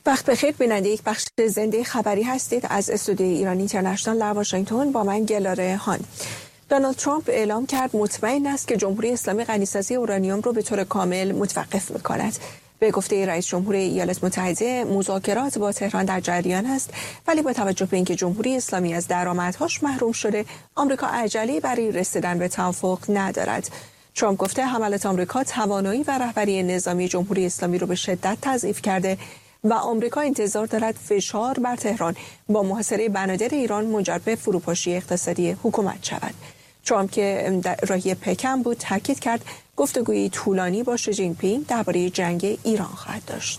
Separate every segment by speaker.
Speaker 1: وقت بخیر بیننده یک بخش زنده خبری هستید از استودیوی ایران اینترنشنال در واشنگتن با من گلاره هان. دونالد ترامپ اعلام کرد مطمئن است که جمهوری اسلامی غنیسازی اورانیوم را به طور کامل متوقف می‌کند. به گفته رئیس جمهور ایالات متحده مذاکرات با تهران در جریان است، ولی با توجه به اینکه جمهوری اسلامی از درآمدهاش محروم شده، آمریکا عجله‌ای برای رسیدن به توافق ندارد. ترامپ گفته حملات آمریکا توانایی و رهبری نظامی جمهوری اسلامی را به شدت تضعیف کرده و آمریکا انتظار دارد فشار بر تهران با محاصره بنادر ایران منجر به فروپاشی اقتصادی حکومت شود. ترامپ که در راهی پکن بود تاکید کرد گفتگوی طولانی با شی جین پینگ درباره جنگ ایران خواهد داشت.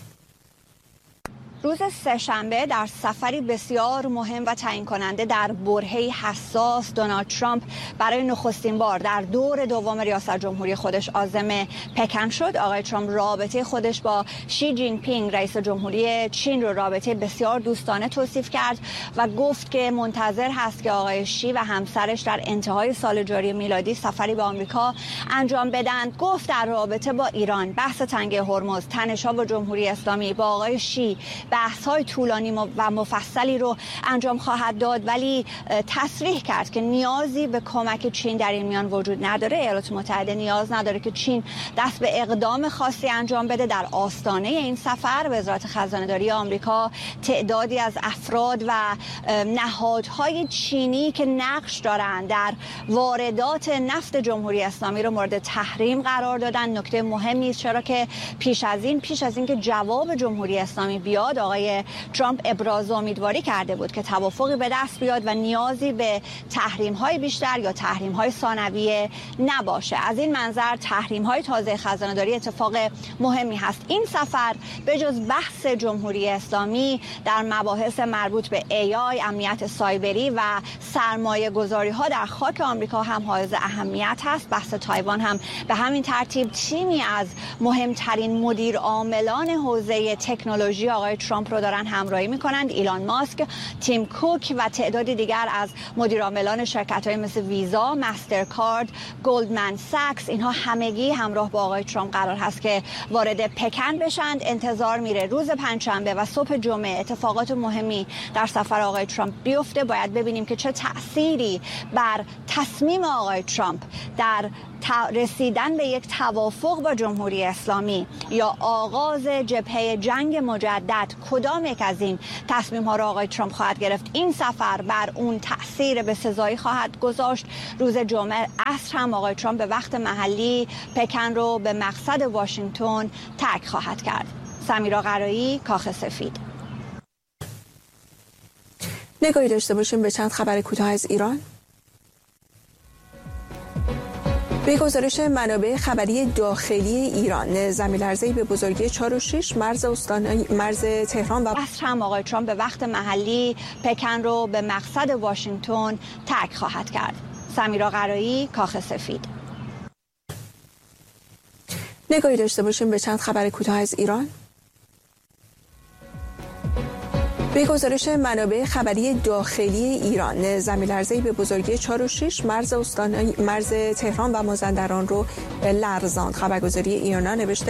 Speaker 2: روز سه‌شنبه در سفری بسیار مهم و تعیین کننده در برهه‌ای حساس دونالد ترامپ برای نخستین بار در دور دوم ریاست جمهوری خودش عازم پکن شد. آقای ترامپ رابطه خودش با شی جین پینگ رئیس جمهوری چین رو رابطه بسیار دوستانه توصیف کرد و گفت که منتظر هست که آقای شی و همسرش در انتهای سال جاری میلادی سفری به آمریکا انجام بدن. گفت در رابطه با ایران، بحث تنگه هرمز، تنش‌ها با جمهوری اسلامی، با آقای شی بحث‌های طولانی و مفصلی رو انجام خواهد داد، ولی تصریح کرد که نیازی به کمک چین در این میان وجود نداره. ایالات متحده نیاز نداره که چین دست به اقدام خاصی انجام بده. در آستانه این سفر وزارت خزانه‌داری آمریکا تعدادی از افراد و نهادهای چینی که نقش دارند در واردات نفت جمهوری اسلامی رو مورد تحریم قرار دادن. نکته مهمی است، چرا که پیش از این که جواب جمهوری اسلامی بیاد، آقای ترامپ ابراز امیدواری کرده بود که توافقی به دست بیاد و نیازی به تحریم‌های بیشتر یا تحریم‌های ثانویه نباشه. از این منظر تحریم‌های تازه خزانه‌داری اتفاق مهمی هست. این سفر به جز بحث جمهوری اسلامی در مباحث مربوط به AI، امنیت سایبری و سرمایه‌گذاری‌ها در خاک آمریکا هم حائز اهمیت هست. بحث تایوان هم به همین ترتیب. تیمی از مهمترین مدیر عاملان حوزه تکنولوژی آقای ترامپ رو دارن همراهی میکنند. ایلان ماسک، تیم کوک و تعداد دیگر از مدیرعاملان شرکت‌های مثل ویزا، مسترکارد، گلدمن ساکس، اینها همگی همراه با آقای ترامپ قرار هست که وارد پکن بشند. انتظار میره روز پنجشنبه و صبح جمعه اتفاقات مهمی در سفر آقای ترامپ بیفته. باید ببینیم که چه تأثیری بر تصمیم آقای ترامپ در رسیدن به یک توافق با جمهوری اسلامی یا آغاز جبهه جنگ مجدد کدام یک از این تصمیم ها را آقای ترامپ خواهد گرفت. این سفر بر اون تأثیر بسزایی خواهد گذاشت. روز جمعه عصر هم آقای ترامپ به وقت محلی پکن رو به مقصد واشنگتن ترک خواهد کرد. سمیرا قرایی، کاخ سفید.
Speaker 1: نگاهی داشته باشیم به چند خبر کوتاه از ایران. به گزارش منابع خبری داخلی ایران، زمین‌لرزه‌ای به بزرگی 4.6 مرز تهران و
Speaker 2: عصر هم آقای ترامپ به وقت محلی پکن رو به مقصد واشنگتن ترک خواهد کرد. سمیرا قرایی، کاخ سفید.
Speaker 1: نگاهی داشته باشیم به چند خبر کوتاه از ایران. به گزارش منابع خبری داخلی ایران، زمین‌لرزه‌ای به بزرگی 4.6 مرز تهران و مازندران رو لرزاند. خبرگزاری ایرنا نوشته